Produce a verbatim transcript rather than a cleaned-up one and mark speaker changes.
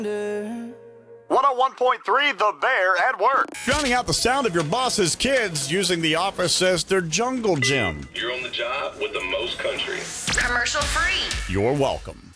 Speaker 1: one oh one point three The Bear at Work. Drowning out the sound of your boss's kids using the office as their jungle gym.
Speaker 2: You're on the job with the most country.
Speaker 3: Commercial free.
Speaker 1: You're welcome.